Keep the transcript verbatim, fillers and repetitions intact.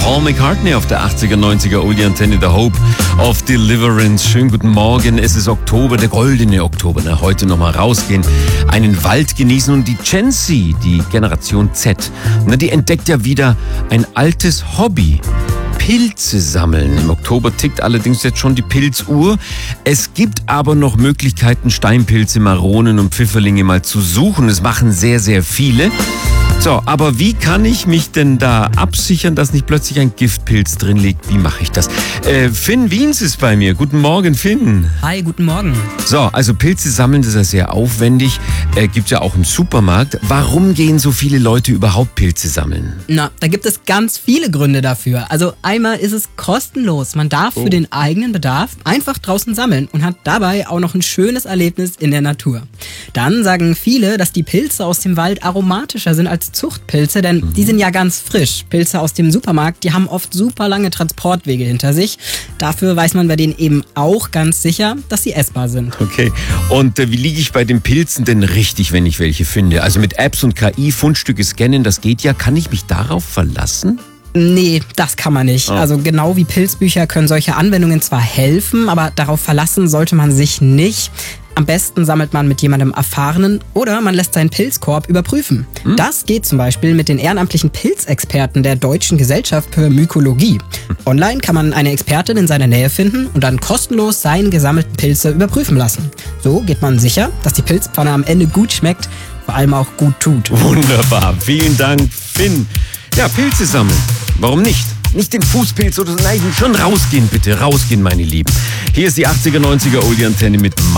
Paul McCartney auf der achtziger, neunziger Oldie-Antenne, der Hope of Deliverance. Schönen guten Morgen, es ist Oktober, der goldene Oktober. Ne? Heute nochmal rausgehen, einen Wald genießen und die Gen Z, die Generation Z, ne, die entdeckt ja wieder ein altes Hobby. Pilze sammeln. Im Oktober tickt allerdings jetzt schon die Pilzuhr. Es gibt aber noch Möglichkeiten, Steinpilze, Maronen und Pfifferlinge mal zu suchen. Das machen sehr, sehr viele. So, aber wie kann ich mich denn da absichern, dass nicht plötzlich ein Giftpilz drin liegt? Wie mache ich das? Äh, Finn Wiens ist bei mir. Guten Morgen, Finn. Hi, guten Morgen. So, also Pilze sammeln, das ist ja sehr aufwendig. Äh, gibt's ja auch im Supermarkt. Warum gehen so viele Leute überhaupt Pilze sammeln? Na, da gibt es ganz viele Gründe dafür. Also einmal ist es kostenlos. Man darf Oh. für den eigenen Bedarf einfach draußen sammeln und hat dabei auch noch ein schönes Erlebnis in der Natur. Dann sagen viele, dass die Pilze aus dem Wald aromatischer sind als Zuchtpilze, denn mhm. die sind ja ganz frisch. Pilze aus dem Supermarkt, die haben oft super lange Transportwege hinter sich. Dafür weiß man bei denen eben auch ganz sicher, dass sie essbar sind. Okay, und äh, wie liege ich bei den Pilzen denn richtig, wenn ich welche finde? Also mit Apps und K I, Fundstücke scannen, das geht ja. Kann ich mich darauf verlassen? Nee, das kann man nicht. Oh. Also genau wie Pilzbücher können solche Anwendungen zwar helfen, aber darauf verlassen sollte man sich nicht. Am besten sammelt man mit jemandem Erfahrenen oder man lässt seinen Pilzkorb überprüfen. Hm? Das geht zum Beispiel mit den ehrenamtlichen Pilzexperten der Deutschen Gesellschaft für Mykologie. Online kann man eine Expertin in seiner Nähe finden und dann kostenlos seine gesammelten Pilze überprüfen lassen. So geht man sicher, dass die Pilzpfanne am Ende gut schmeckt, vor allem auch gut tut. Wunderbar, vielen Dank, Finn. Ja, Pilze sammeln. Warum nicht? Nicht den Fußpilz oder so, nein, schon rausgehen bitte, rausgehen, meine Lieben. Hier ist die achtziger, neunziger Oldie-Antenne mit